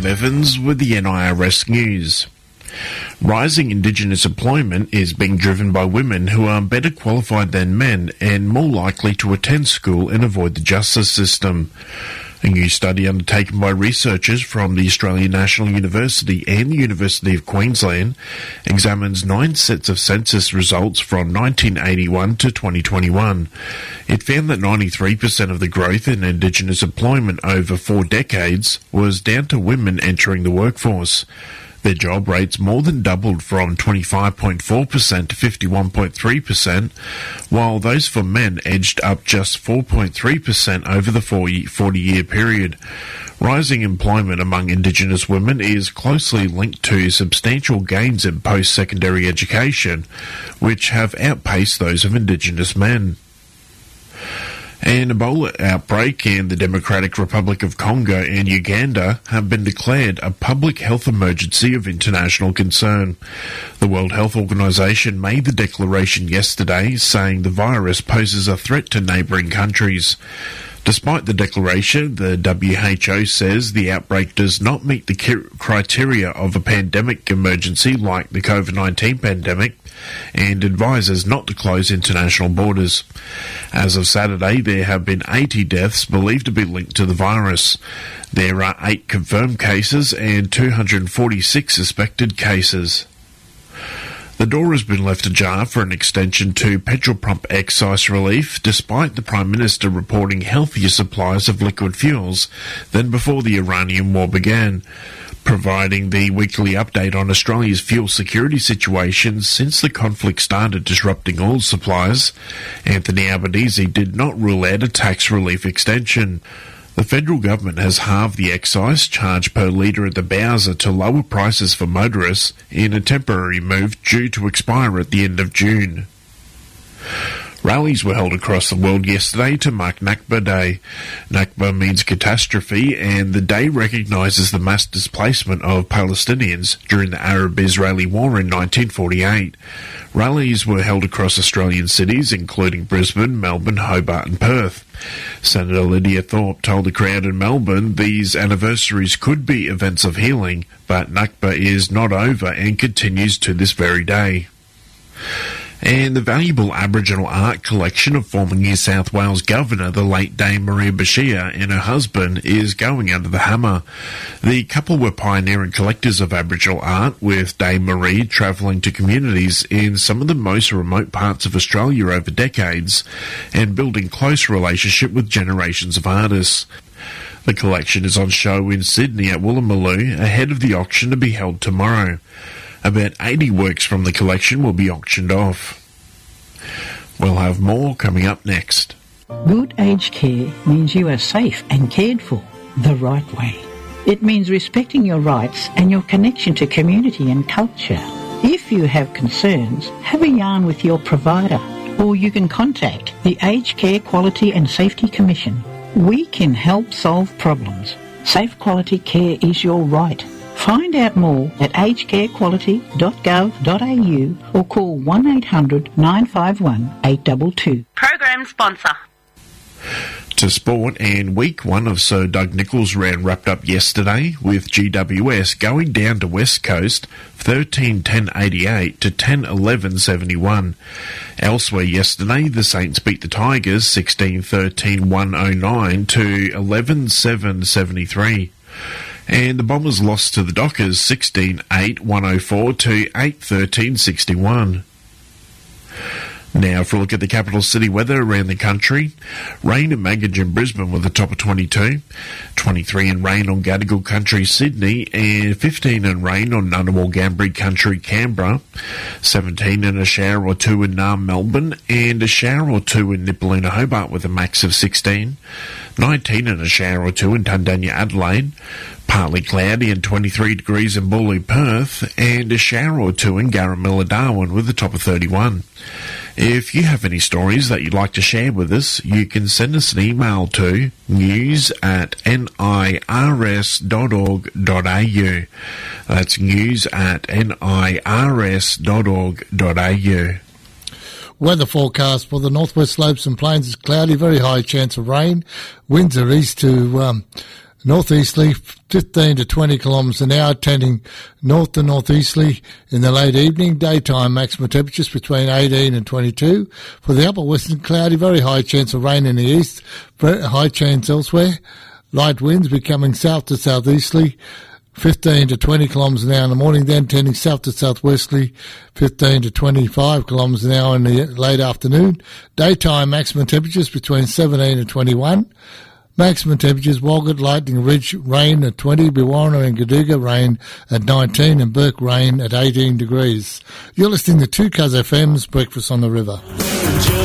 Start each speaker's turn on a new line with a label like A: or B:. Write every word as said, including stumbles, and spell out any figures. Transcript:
A: Sam Evans with the N I R S News. Rising Indigenous employment is being driven by women who are better qualified than men and more likely to attend school and avoid the justice system. A new study undertaken by researchers from the Australian National University and the University of Queensland examines nine sets of census results from nineteen eighty-one to twenty twenty-one. It found that ninety-three percent of the growth in Indigenous employment over four decades was down to women entering the workforce. Their job rates more than doubled from twenty-five point four percent to fifty-one point three percent, while those for men edged up just four point three percent over the forty-year period. Rising employment among Indigenous women is closely linked to substantial gains in post-secondary education, which have outpaced those of Indigenous men. An Ebola outbreak in the Democratic Republic of Congo and Uganda have been declared a public health emergency of international concern. The World Health Organization made the declaration yesterday, saying the virus poses a threat to neighbouring countries. Despite the declaration, the W H O says the outbreak does not meet the criteria of a pandemic emergency like the COVID nineteen pandemic and advises not to close international borders. As of Saturday, there have been eighty deaths believed to be linked to the virus. There are eight confirmed cases and two hundred forty-six suspected cases. The door has been left ajar for an extension to petrol pump excise relief, despite the Prime Minister reporting healthier supplies of liquid fuels than before the Iranian war began. Providing the weekly update on Australia's fuel security situation since the conflict started disrupting oil supplies, Anthony Albanese did not rule out a tax relief extension. The federal government has halved the excise charge per litre at the Bowser to lower prices for motorists in a temporary move due to expire at the end of June. Rallies were held across the world yesterday to mark Nakba Day. Nakba means catastrophe, and the day recognises the mass displacement of Palestinians during the Arab-Israeli War in nineteen forty-eight. Rallies were held across Australian cities, including Brisbane, Melbourne, Hobart and Perth. Senator Lydia Thorpe told the crowd in Melbourne these anniversaries could be events of healing, but Nakba is not over and continues to this very day. And the valuable Aboriginal art collection of former New South Wales Governor, the late Dame Maria Bashir, and her husband is going under the hammer. The couple were pioneering collectors of Aboriginal art, with Dame Marie travelling to communities in some of the most remote parts of Australia over decades and building close relationship with generations of artists. The collection is on show in Sydney at Woolloomooloo ahead of the auction to be held tomorrow. About eighty works from the collection will be auctioned off. We'll have more coming up next.
B: Good aged care means you are safe and cared for the right way. It means respecting your rights and your connection to community and culture. If you have concerns, have a yarn with your provider, or you can contact the Aged Care Quality and Safety Commission. We can help solve problems. Safe quality care is your right. Find out more at aged care quality dot gov dot a u or call one eight hundred nine five one eight two two.
C: Program sponsor.
A: To sport, and week one of Sir Doug Nicholls' round wrapped up yesterday with G W S going down to West Coast thirteen ten eighty-eight to ten eleven seventy-one. Elsewhere yesterday, the Saints beat the Tigers sixteen thirteen one oh nine to eleven seven seventy-three. And the Bombers lost to the Dockers sixteen eight one oh four to eight thirteen sixty-one. Now for a look at the capital city weather around the country. Rain at Maggie and Brisbane with a top of twenty-two. twenty-three in rain on Gadigal Country, Sydney, and fifteen in rain on Ngunnawal Gambri Country, Canberra. seventeen in a shower or two in Naarm, Melbourne, and a shower or two in Nipaluna, Hobart with a max of sixteen. nineteen in a shower or two in Tundanya, Adelaide. Partly cloudy and twenty-three degrees in Boorloo, Perth, and a shower or two in Garramilla, Darwin with a top of thirty-one. If you have any stories that you'd like to share with us, you can send us an email to news at nirs dot org dot a u. That's news at nirs dot org dot a u.
D: Weather forecast for the northwest slopes and plains is cloudy, very high chance of rain. Winds are east to um, Northeasterly, fifteen to twenty kilometres an hour, tending north to northeasterly in the late evening. Daytime maximum temperatures between eighteen and twenty-two. For the upper western, cloudy, very high chance of rain in the east, very high chance elsewhere. Light winds becoming south to southeasterly, fifteen to twenty kilometres an hour in the morning, then tending south to southwesterly, fifteen to twenty-five kilometres an hour in the late afternoon. Daytime maximum temperatures between seventeen and twenty-one. Maximum temperatures, Walgett, Lightning Ridge, rain at twenty, Biwarna and Gaduga, rain at nineteen, and Burke, rain at eighteen degrees. You're listening to two Cuz F M's Breakfast on the River.